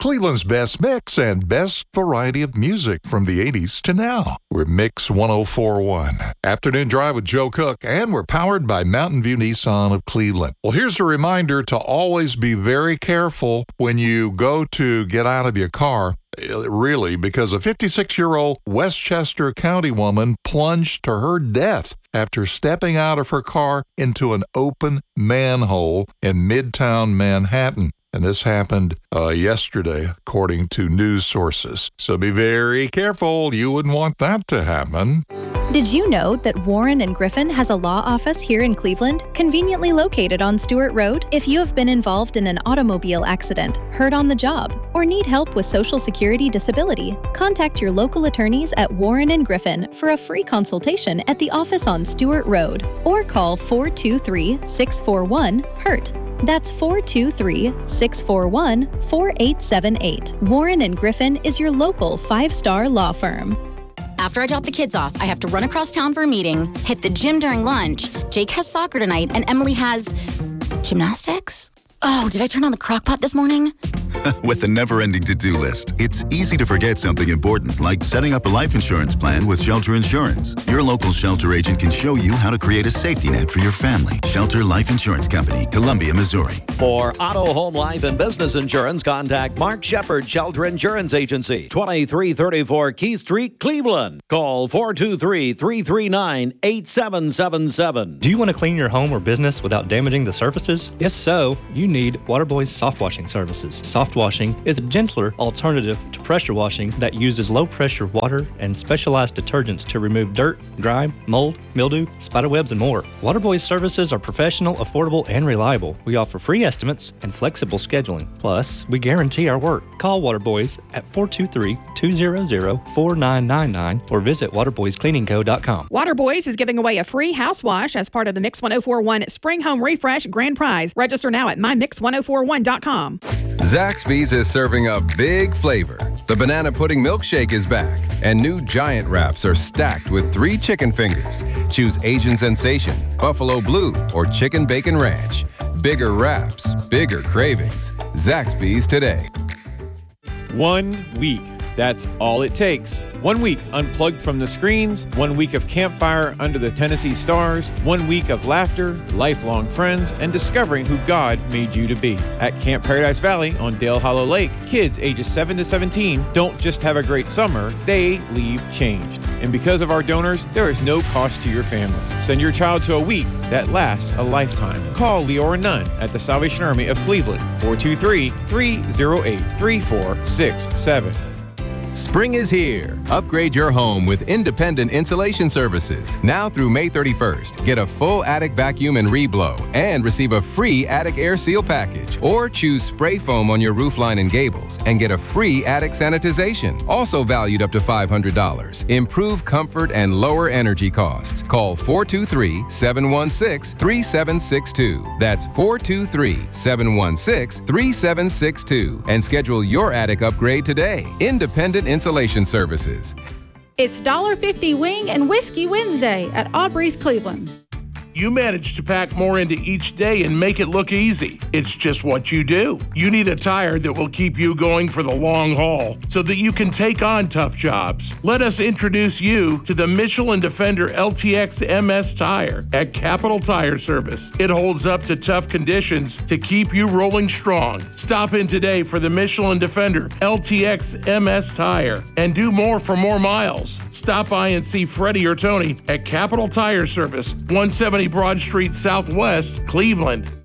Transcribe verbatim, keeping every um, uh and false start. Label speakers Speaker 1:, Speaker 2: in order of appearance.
Speaker 1: Cleveland's best mix and best variety of music from the eighties to now. We're Mix ten forty-one. Afternoon Drive with Joe Cook, and we're powered by Mountain View Nissan of Cleveland. Well, here's a reminder to always be very careful when you go to get out of your car. Really, because a fifty-six-year-old Westchester County woman plunged to her death after stepping out of her car into an open manhole in Midtown Manhattan. And this happened uh, yesterday, according to news sources. So be very careful. You wouldn't want that to happen.
Speaker 2: Did you know that Warren and Griffin has a law office here in Cleveland, conveniently located on Stewart Road? If you have been involved in an automobile accident, hurt on the job, or need help with Social Security disability, contact your local attorneys at Warren and Griffin for a free consultation at the office on Stewart Road, or call four two three, six four one, HURT. That's four two three, six four one, four eight seven eight. Warren and Griffin is your local five-star law firm.
Speaker 3: After I drop the kids off, I have to run across town for a meeting, hit the gym during lunch. Jake has soccer tonight, and Emily has gymnastics? Oh, did I turn on the crock pot this morning?
Speaker 4: With the never-ending to-do list, it's easy to forget something important, like setting up a life insurance plan with Shelter Insurance. Your local Shelter agent can show you how to create a safety net for your family. Shelter Life Insurance Company, Columbia, Missouri.
Speaker 5: For auto, home, life, and business insurance, contact Mark Shepard, Shelter Insurance Agency, twenty-three thirty-four Keith Street, Cleveland. Call four two three, three three nine, eight seven seven seven.
Speaker 6: Do you want to clean your home or business without damaging the surfaces? If so, you need Waterboy's soft washing services. Soft washing is a gentler alternative to pressure washing that uses low-pressure water and specialized detergents to remove dirt, grime, mold, mildew, spiderwebs, and more. Waterboy's services are professional, affordable, and reliable. We offer free estimates and flexible scheduling. Plus, we guarantee our work. Call Waterboys at four two three, two zero zero, four nine nine nine or visit waterboys cleaning co dot com.
Speaker 7: Waterboys is giving away a free house wash as part of the Mix ten forty-one Spring Home Refresh Grand Prize. Register now at my mix ten forty-one dot com.
Speaker 8: Zaxby's is serving up big flavor. The banana pudding milkshake is back, and new giant wraps are stacked with three chicken fingers. Choose Asian Sensation, Buffalo Blue, or Chicken Bacon Ranch. Bigger wraps, bigger cravings. Zaxby's today.
Speaker 9: One week. That's all it takes. One week unplugged from the screens, one week of campfire under the Tennessee stars, one week of laughter, lifelong friends, and discovering who God made you to be. At Camp Paradise Valley on Dale Hollow Lake, kids ages seven to seventeen don't just have a great summer, they leave changed. And because of our donors, there is no cost to your family. Send your child to a week that lasts a lifetime. Call Leora Nunn at the Salvation Army of Cleveland, four two three, three zero eight, three four six seven.
Speaker 8: Spring is here. Upgrade your home with independent insulation services. Now through May thirty-first, get a full attic vacuum and reblow and receive a free attic air seal package. Or choose spray foam on your roofline and gables and get a free attic sanitization, also valued up to five hundred dollars. Improve comfort and lower energy costs. Call four two three, seven one six, three seven six two. That's four two three, seven one six, three seven six two and schedule your attic upgrade today. Independent Insulation Services.
Speaker 10: It's one dollar fifty wing and whiskey Wednesday at Aubrey's Cleveland.
Speaker 11: You manage to pack more into each day and make it look easy. It's just what you do. You need a tire that will keep you going for the long haul so that you can take on tough jobs. Let us introduce you to the Michelin Defender L T X M S tire at Capital Tire Service. It holds up to tough conditions to keep you rolling strong. Stop in today for the Michelin Defender L T X M S tire and do more for more miles. Stop by and see Freddie or Tony at Capital Tire Service, one seventy Broad Street Southwest, Cleveland.